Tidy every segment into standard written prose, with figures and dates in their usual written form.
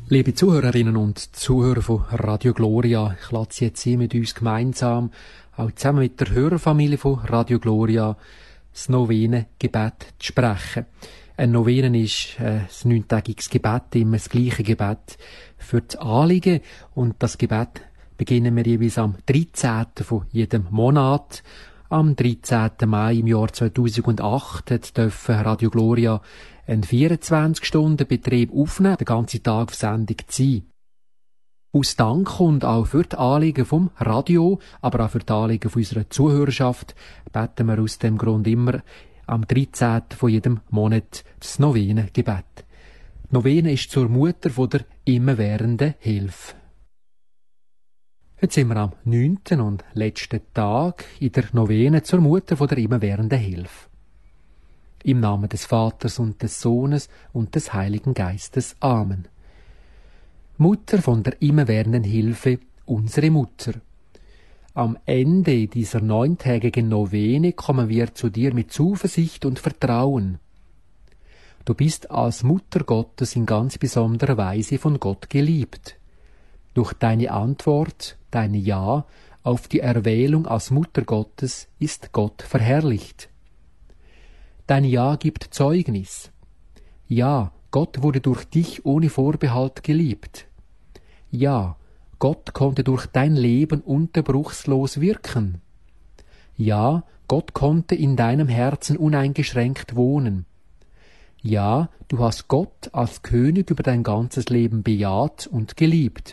Liebe Zuhörerinnen und Zuhörer von Radio Gloria, ich lade Sie jetzt hier mit uns gemeinsam, auch zusammen mit der Hörerfamilie von Radio Gloria, das Novenengebet zu sprechen. Ein Novenen ist ein 9-tägiges Gebet, immer das gleiche Gebet für das Anliegen. Und das Gebet beginnen wir jeweils am 13. von jedem Monat. Am 13. Mai im Jahr 2008 dürfen Radio Gloria einen 24-Stunden-Betrieb aufnehmen, den ganzen Tag auf Sendung zu sein. Aus Dank und auch für die Anliegen vom Radio, aber auch für die Anliegen von unserer Zuhörerschaft, beten wir aus dem Grund immer am 13. von jedem Monat das Novenengebet. Die Novene ist zur Mutter von der immerwährenden Hilfe. Jetzt sind wir am 9. und letzten Tag in der Novene zur Mutter von der immerwährenden Hilfe. Im Namen des Vaters und des Sohnes und des Heiligen Geistes. Amen. Mutter von der immerwährenden Hilfe, unsere Mutter. Am Ende dieser 9-tägigen Novene kommen wir zu dir mit Zuversicht und Vertrauen. Du bist als Mutter Gottes in ganz besonderer Weise von Gott geliebt. Durch deine Antwort, dein Ja auf die Erwählung als Mutter Gottes ist Gott verherrlicht. Dein Ja gibt Zeugnis. Ja, Gott wurde durch dich ohne Vorbehalt geliebt. Ja, Gott konnte durch dein Leben unterbruchslos wirken. Ja, Gott konnte in deinem Herzen uneingeschränkt wohnen. Ja, du hast Gott als König über dein ganzes Leben bejaht und geliebt.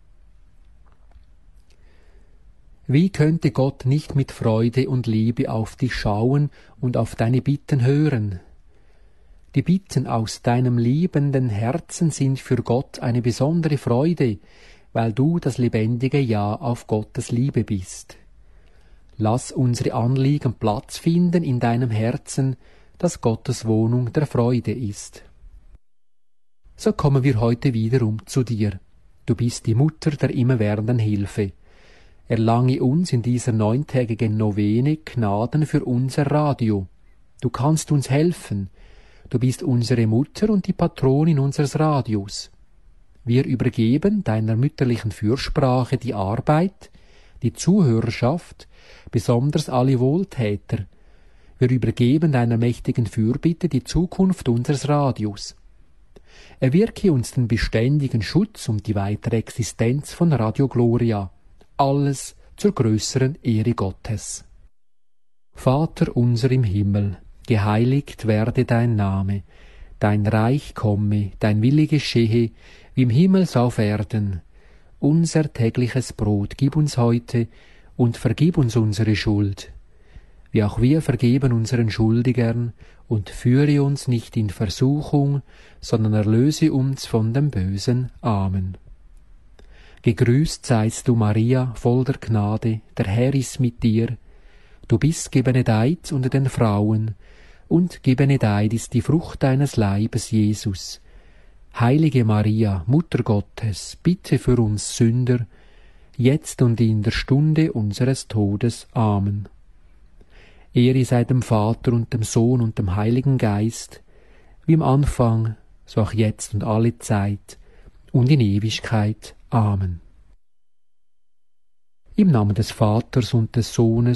Wie könnte Gott nicht mit Freude und Liebe auf dich schauen und auf deine Bitten hören? Die Bitten aus deinem liebenden Herzen sind für Gott eine besondere Freude, weil du das lebendige Ja auf Gottes Liebe bist. Lass unsere Anliegen Platz finden in deinem Herzen, das Gottes Wohnung der Freude ist. So kommen wir heute wiederum zu dir. Du bist die Mutter der immerwährenden Hilfe. Erlange uns in dieser 9-tägigen Novene Gnaden für unser Radio. Du kannst uns helfen. Du bist unsere Mutter und die Patronin unseres Radios. Wir übergeben deiner mütterlichen Fürsprache die Arbeit, die Zuhörerschaft, besonders alle Wohltäter. Wir übergeben deiner mächtigen Fürbitte die Zukunft unseres Radios. Erwirke uns den beständigen Schutz und die weitere Existenz von Radio Gloria. Alles zur größeren Ehre Gottes. Vater unser im Himmel, geheiligt werde dein Name, dein Reich komme, dein Wille geschehe, wie im Himmel so auf Erden. Unser tägliches Brot gib uns heute und vergib uns unsere Schuld, wie auch wir vergeben unseren Schuldigern, und führe uns nicht in Versuchung, sondern erlöse uns von dem Bösen. Amen. Gegrüßt seist du, Maria, voll der Gnade, der Herr ist mit dir. Du bist gebenedeit unter den Frauen, und gebenedeit ist die Frucht deines Leibes, Jesus. Heilige Maria, Mutter Gottes, bitte für uns Sünder, jetzt und in der Stunde unseres Todes. Amen. Ehre sei dem Vater und dem Sohn und dem Heiligen Geist, wie im Anfang, so auch jetzt und alle Zeit und in Ewigkeit. Amen. Im Namen des Vaters und des Sohnes